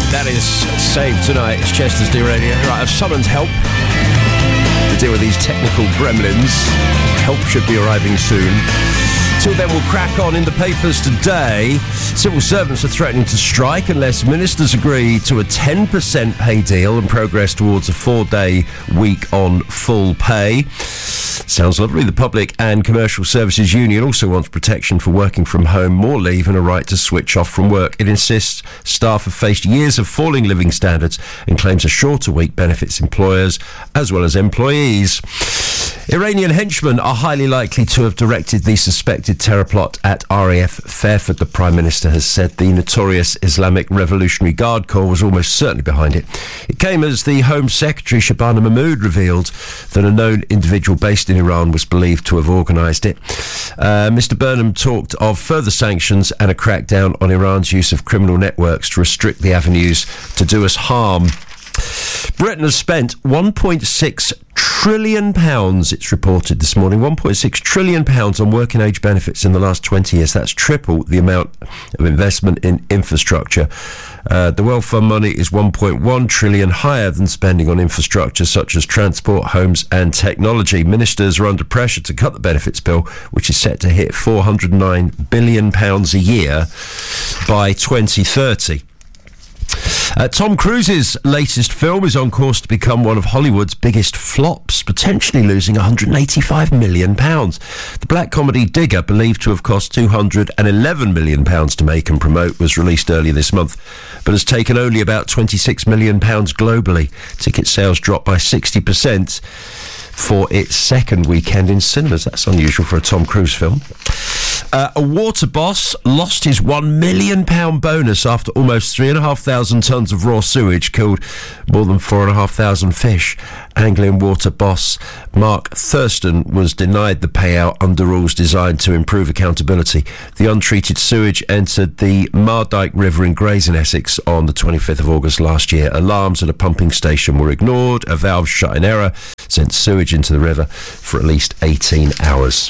That is Save Tonight. It's Chester's D Radio. Right, I've summoned help to deal with these technical gremlins. Help should be arriving soon. Till then, we'll crack on. In the papers today, civil servants are threatening to strike unless ministers agree to a 10% pay deal and progress towards a 4-day week on full pay. Sounds lovely. The Public and Commercial Services Union also wants protection for working from home, more leave and a right to switch off from work. It insists staff have faced years of falling living standards and claims a shorter week benefits employers as well as employees. Iranian henchmen are highly likely to have directed the suspected terror plot at RAF Fairford, the Prime Minister has said. The notorious Islamic Revolutionary Guard Corps was almost certainly behind it. It came as the Home Secretary Shabana Mahmood revealed that a known individual based in Iran was believed to have organised it. Mr Burnham talked of further sanctions and a crackdown on Iran's use of criminal networks to restrict the avenues to do us harm. Britain has spent £1.6 trillion, it's reported this morning, £1.6 trillion on working age benefits in the last 20 years. That's triple the amount of investment in infrastructure. The welfare money is £1.1 trillion higher than spending on infrastructure such as transport, homes and technology. Ministers are under pressure to cut the benefits bill, which is set to hit £409 billion a year by 2030. Tom Cruise's latest film is on course to become one of Hollywood's biggest flops, potentially losing £185 million. The black comedy Digger, believed to have cost £211 million to make and promote, was released earlier this month, but has taken only about £26 million globally. Ticket sales dropped by 60% for its second weekend in cinemas. That's unusual for a Tom Cruise film. A water boss lost his £1 million bonus after almost 3,500 tonnes of raw sewage killed more than 4,500 fish. Anglian water boss Mark Thurston was denied the payout under rules designed to improve accountability. The untreated sewage entered the Mardyke River in Grays in Essex on the 25th of August last year. Alarms at a pumping station were ignored. A valve shut in error sent sewage into the river for at least 18 hours.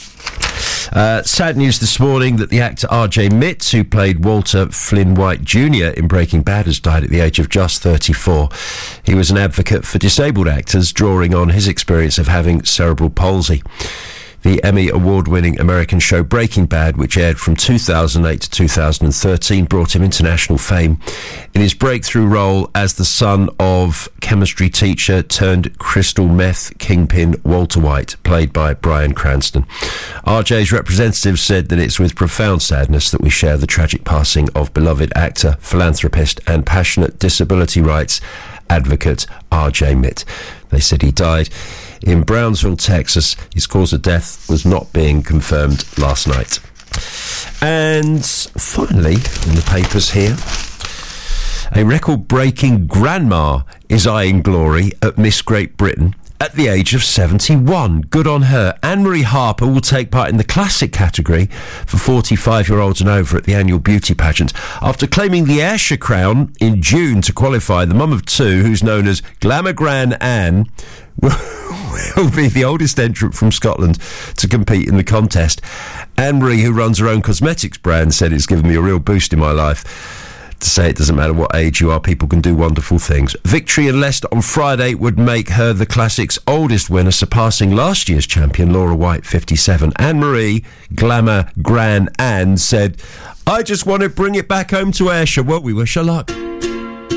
Sad news this morning that the actor R.J. Mitz, who played Walter Flynn White Jr. in Breaking Bad, has died at the age of just 34. He was an advocate for disabled actors, drawing on his experience of having cerebral palsy. The Emmy award-winning American show Breaking Bad, which aired from 2008 to 2013, brought him international fame in his breakthrough role as the son of chemistry teacher turned crystal meth kingpin Walter White, played by Bryan Cranston. RJ's representative said that it's with profound sadness that we share the tragic passing of beloved actor, philanthropist and passionate disability rights advocate R.J. Mitt. They said he died in Brownsville, Texas. His cause of death was not being confirmed last night. And finally, in the papers here, a record-breaking grandma is eyeing glory at Miss Great Britain at the age of 71. Good on her. Anne-Marie Harper will take part in the classic category for 45-year-olds and over at the annual beauty pageant. After claiming the Ayrshire crown in June to qualify, the mum of two, who's known as Glamour Gran Anne, will be the oldest entrant from Scotland to compete in the contest. Anne-Marie, who runs her own cosmetics brand, said it's given me a real boost in my life. To say it doesn't matter what age you are, people can do wonderful things. Victory in Leicester on Friday would make her the Classic's oldest winner, surpassing last year's champion Laura White, 57. Anne-Marie, Glamour Gran Anne, said, "I just want to bring it back home to Ayrshire." Well, we wish her luck.